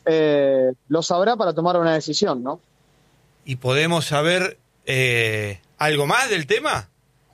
lo sabrá para tomar una decisión, ¿no? ¿Y podemos saber algo más del tema?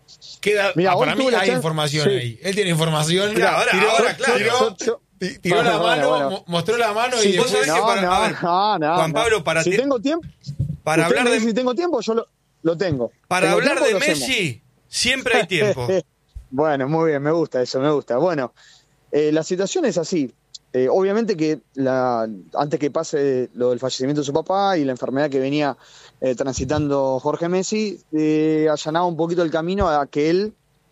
Mira, para mí hay chance, información sí. ahí. Él tiene información. Mirá, ahora, claro. Tiró la mano, bueno. mostró la mano Sí, y vos después... sabés que Juan Pablo, para si tengo tiempo, para hablar de si tengo tiempo, yo lo tengo. Para ¿Tengo hablar tiempo? de Messi, siempre hay tiempo. Bueno, muy bien, me gusta eso, me gusta. Bueno, la situación es así. Obviamente que antes que pase lo del fallecimiento de su papá y la enfermedad que venía transitando Jorge Messi, allanaba un poquito el camino a que él,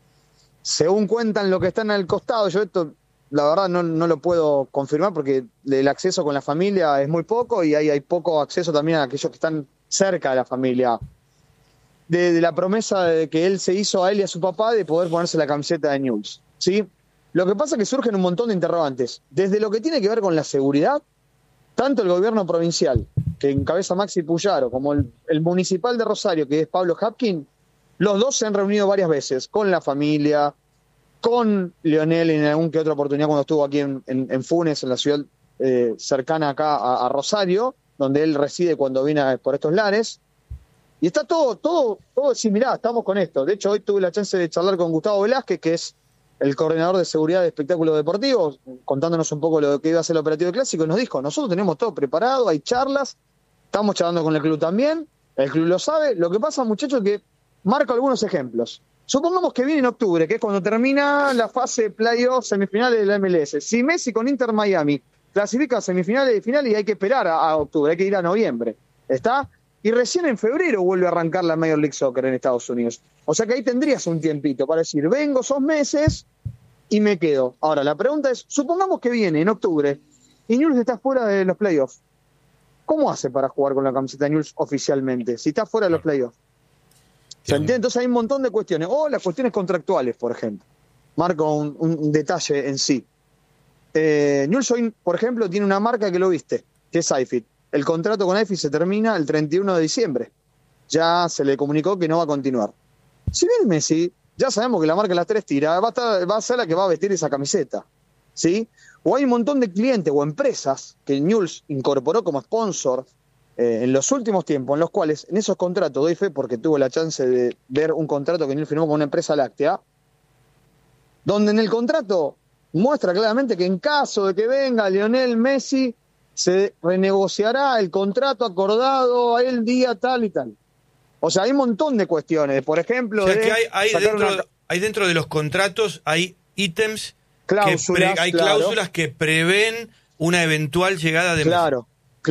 según cuentan lo que están al costado, yo esto la verdad no lo puedo confirmar porque el acceso con la familia es muy poco y hay poco acceso también a aquellos que están cerca de la familia. De la promesa de que él se hizo a él y a su papá de poder ponerse la camiseta de Newell's, ¿sí? Lo que pasa es que surgen un montón de interrogantes. Desde lo que tiene que ver con la seguridad, tanto el gobierno provincial, que encabeza Maxi Puyaro, como el municipal de Rosario, que es Pablo Hapkin, los dos se han reunido varias veces con la familia, con Lionel en algún que otra oportunidad cuando estuvo aquí en Funes, en la ciudad cercana acá a Rosario, donde él reside cuando viene por estos lares. Y está todo así, mirá, estamos con esto. De hecho, hoy tuve la chance de charlar con Gustavo Velázquez, que es el coordinador de seguridad de espectáculos deportivos, contándonos un poco lo que iba a ser el operativo clásico, y nos dijo, nosotros tenemos todo preparado, hay charlas, estamos charlando con el club también, el club lo sabe. Lo que pasa, muchachos, es que marco algunos ejemplos. Supongamos que viene en octubre, que es cuando termina la fase playoff semifinales de la MLS. Si Messi con Inter Miami clasifica a semifinales y finales, y hay que esperar a octubre, hay que ir a noviembre, ¿está? Y recién en febrero vuelve a arrancar la Major League Soccer en Estados Unidos. O sea que ahí tendrías un tiempito para decir, vengo esos meses y me quedo. Ahora, la pregunta es, supongamos que viene en octubre y Newell's está fuera de los playoffs. ¿Cómo hace para jugar con la camiseta de Newell's oficialmente, si está fuera de los playoffs? ¿Se entiende? Entonces hay un montón de cuestiones. O las cuestiones contractuales, por ejemplo. Marco un detalle en sí. Newell's hoy, por ejemplo, tiene una marca que lo viste, que es iFit. El contrato con iFit se termina el 31 de diciembre. Ya se le comunicó que no va a continuar. Si viene Messi, ya sabemos que la marca Las Tres Tiras va a ser la que va a vestir esa camiseta, ¿sí? O hay un montón de clientes o empresas que Newell's incorporó como sponsor en los últimos tiempos, en los cuales en esos contratos, doy fe porque tuve la chance de ver un contrato que Newell's firmó con una empresa láctea, donde en el contrato muestra claramente que en caso de que venga Lionel Messi, se renegociará el contrato acordado a el día tal y tal. O sea, hay un montón de cuestiones. Por ejemplo, o sea, que hay dentro de los contratos, hay ítems, cláusulas que prevén una eventual llegada de Messi.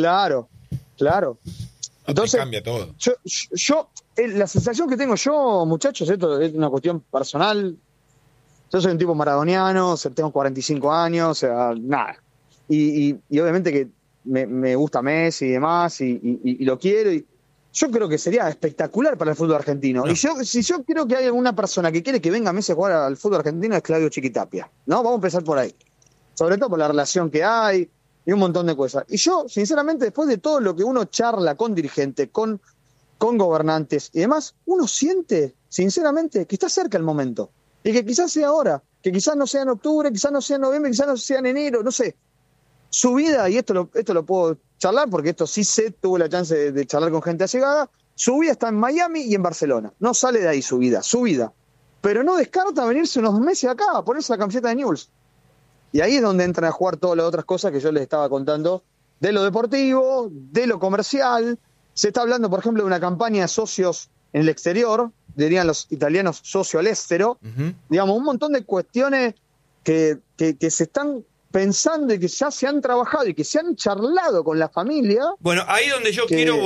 Claro. Entonces, cambia todo. Yo la sensación que tengo yo, muchachos, esto es una cuestión personal. Yo soy un tipo maradoniano, tengo 45 años, o sea, nada. Y obviamente que me gusta Messi y demás, y lo quiero. Y yo creo que sería espectacular para el fútbol argentino. No. Y si yo creo que hay alguna persona que quiere que venga Messi a jugar al fútbol argentino, es Claudio Chiquitapia, ¿no? Vamos a empezar por ahí. Sobre todo por la relación que hay y un montón de cosas. Y yo, sinceramente, después de todo lo que uno charla con dirigentes, con gobernantes y demás, uno siente, sinceramente, que está cerca el momento. Y que quizás sea ahora, que quizás no sea en octubre, quizás no sea en noviembre, quizás no sea en enero, no sé. Su vida, y esto lo puedo charlar porque esto sí tuve la chance de charlar con gente allegada, su vida está en Miami y en Barcelona. No sale de ahí su vida. Pero no descarta venirse unos meses acá a ponerse la camiseta de Newell's. Y ahí es donde entran a jugar todas las otras cosas que yo les estaba contando, de lo deportivo, de lo comercial. Se está hablando, por ejemplo, de una campaña de socios en el exterior, dirían los italianos socio all'estero. Digamos, un montón de cuestiones que se están pensando y que ya se han trabajado y que se han charlado con la familia. Bueno, ahí donde yo quiero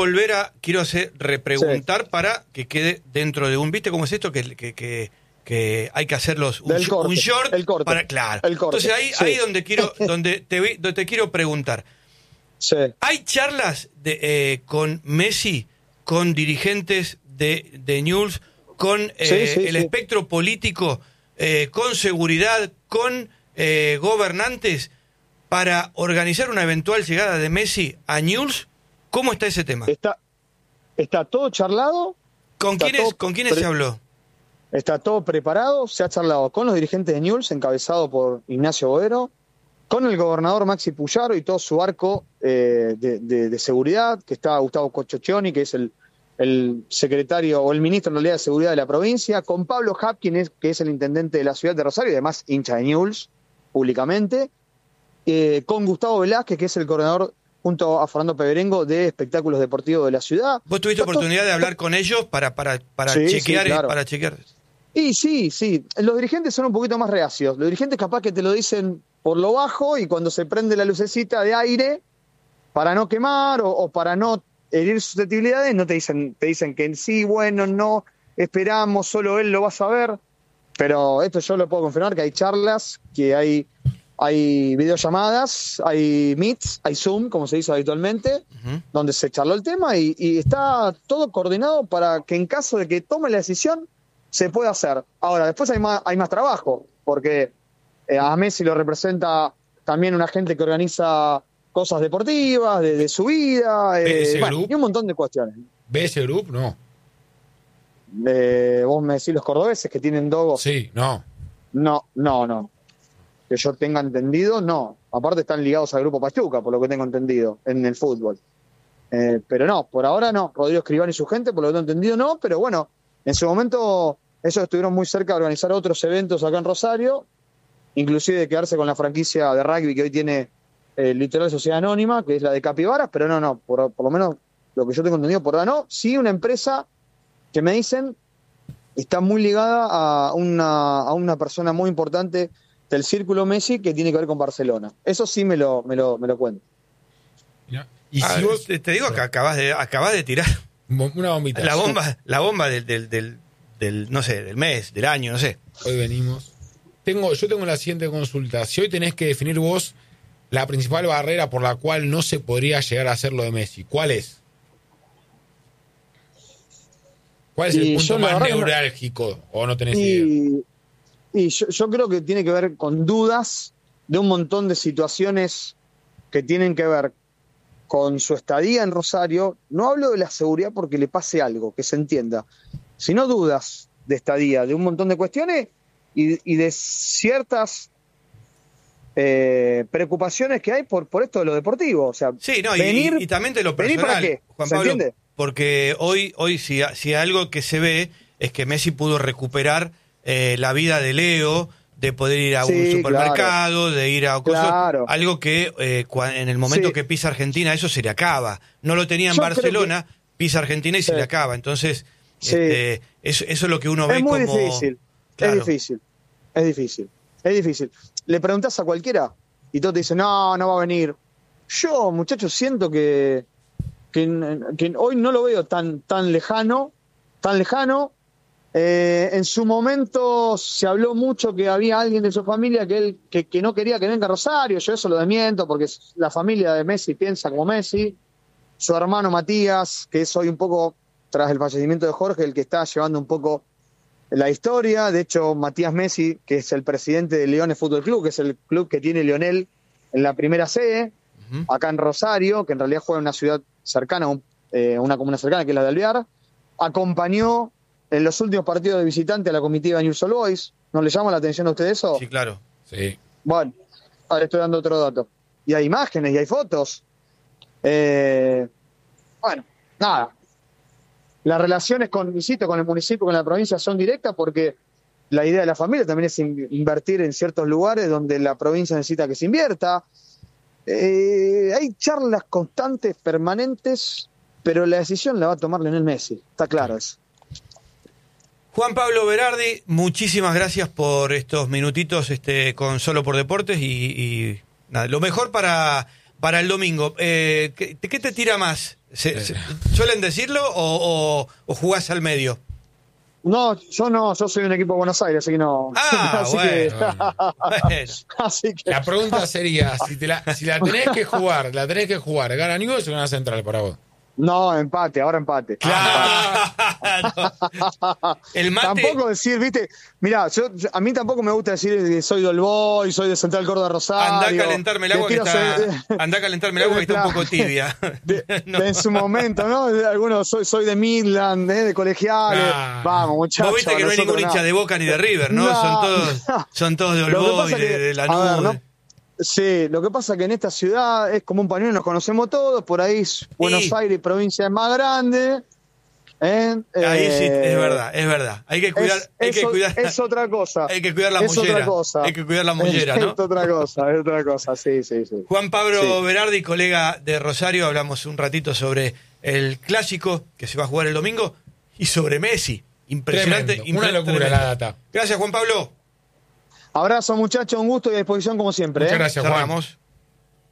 repreguntar para que quede dentro de un, ¿viste cómo es esto? Que hay que hacerlos un short. El corte. Claro. El corte. Entonces ahí donde te quiero preguntar. Sí. ¿Hay charlas con Messi, con dirigentes de Newell's, con el espectro político, con seguridad, con gobernantes para organizar una eventual llegada de Messi a Newell's? ¿Cómo está ese tema? Está todo charlado. ¿Con quiénes se habló? Está todo preparado, se ha charlado con los dirigentes de Newell's, encabezado por Ignacio Boero, con el gobernador Maxi Puyaro y todo su arco de seguridad, que está Gustavo Coccioni, que es el secretario o el ministro en realidad de seguridad de la provincia, con Pablo Hapkin, que es el intendente de la ciudad de Rosario y además hincha de Newell's públicamente, con Gustavo Velázquez, que es el coordinador junto a Fernando Peberengo de espectáculos deportivos de la ciudad. ¿Vos tuviste oportunidad de hablar con ellos para Sí, chequear? sí, claro. Para chequear? Y sí, los dirigentes son un poquito más reacios. Los dirigentes capaz que te lo dicen por lo bajo y cuando se prende la lucecita de aire, para no quemar o para no herir susceptibilidades, no te dicen que sí, bueno, no, esperamos, solo él lo va a saber. Pero esto yo lo puedo confirmar, que hay charlas, que hay videollamadas, hay Meets, hay Zoom, como se dice habitualmente, donde se charló el tema y está todo coordinado para que en caso de que tome la decisión, se puede hacer. Ahora, después hay más trabajo, porque a Messi lo representa también una gente que organiza cosas deportivas, de su vida, y un montón de cuestiones. ¿BS Group? No. Vos me decís los cordobeses que tienen Dogo. Sí, no. No. Que yo tenga entendido, no. Aparte están ligados al Grupo Pachuca, por lo que tengo entendido, en el fútbol. Pero no, por ahora no. Rodrigo Escribán y su gente, por lo que tengo entendido, no. Pero bueno, en su momento ellos estuvieron muy cerca de organizar otros eventos acá en Rosario, inclusive de quedarse con la franquicia de rugby que hoy tiene Litoral Sociedad Anónima, que es la de Capibaras, pero no, por lo menos lo que yo tengo entendido por ahora no. Sí, una empresa que me dicen está muy ligada a una persona muy importante del círculo Messi que tiene que ver con Barcelona. Eso sí me lo cuento. Y si vos, te digo que acabas de tirar una bombita. La bomba del no sé, del mes, del año, no sé. Hoy venimos. Yo tengo la siguiente consulta. Si hoy tenés que definir vos la principal barrera por la cual no se podría llegar a hacer lo de Messi, ¿cuál es? ¿Cuál es el punto más neurálgico? ¿O no tenés idea? Y yo creo que tiene que ver con dudas de un montón de situaciones que tienen que ver con su estadía en Rosario. No hablo de la seguridad porque le pase algo, que se entienda, sino dudas de estadía, de un montón de cuestiones y de ciertas preocupaciones que hay por esto de lo deportivo. O sea, sí, no, y también de lo personal, ¿para qué? Juan ¿Se Pablo? entiende? Porque hoy si algo que se ve es que Messi pudo recuperar la vida de Leo, de poder ir a un supermercado, claro, de ir a cosas, claro, algo que en el momento que pisa Argentina eso se le acaba. No lo tenía en Barcelona, pisa Argentina y se le acaba. Entonces, eso es lo que uno ve como... Es muy difícil, claro. Es difícil. Le preguntás a cualquiera y todos te dicen, no va a venir. Yo, muchachos, siento que hoy no lo veo tan lejano. En su momento se habló mucho que había alguien de su familia que no quería que venga a Rosario. Yo eso lo desmiento porque la familia de Messi piensa como Messi. Su hermano Matías, que es hoy un poco, tras el fallecimiento de Jorge, el que está llevando un poco la historia. De hecho, Matías Messi, que es el presidente de Leones Fútbol Club, que es el club que tiene Lionel en la primera C, acá en Rosario, que en realidad juega en una ciudad cercana, una comuna cercana, que es la de Alvear, acompañó en los últimos partidos de visitante a la comitiva de Newell's Old Boys. ¿No le llama la atención a usted eso? Sí, claro. Sí. Bueno, ahora estoy dando otro dato. Y hay imágenes y hay fotos. Bueno, nada. Las relaciones con el municipio, con la provincia son directas porque la idea de la familia también es invertir en ciertos lugares donde la provincia necesita que se invierta. Hay charlas constantes, permanentes, pero la decisión la va a tomar Lionel Messi. Está claro eso. Juan Pablo Berardi, muchísimas gracias por estos minutitos con Solo por Deportes y nada, lo mejor para el domingo. ¿Qué te tira más? ¿Suelen decirlo o jugás al medio? No, yo soy un equipo de Buenos Aires, así que no. Así que... Así que... La pregunta sería, si la tenés que jugar, ¿gana Newell's o gana Central para vos? No, ahora empate. Claro. El mate... Tampoco decir, viste, mirá, a mí tampoco me gusta decir que soy del Boy, soy de Central Córdoba Rosario. Andá a calentarme el agua que está un poco tibia. En su momento, ¿no? Algunos soy de Midland, de Colegiales. Vamos, muchachos. Vos viste que no hay ningún hincha de Boca ni de River, ¿no? Son todos de All Boys, de la nube. Sí, lo que pasa es que en esta ciudad es como un pañuelo, nos conocemos todos, por ahí Buenos Aires, provincia es más grande. Ahí sí, es verdad. Hay que cuidar, es otra cosa. Hay que cuidar la mollera. Hay que cuidar la mollera, ¿no? Es otra cosa, sí. Juan Pablo Berardi, colega de Rosario, hablamos un ratito sobre el clásico que se va a jugar el domingo y sobre Messi. Impresionante. Una locura la data. Gracias, Juan Pablo. Abrazo, muchachos, un gusto y a disposición como siempre. Muchas gracias, Juan. Cerramos.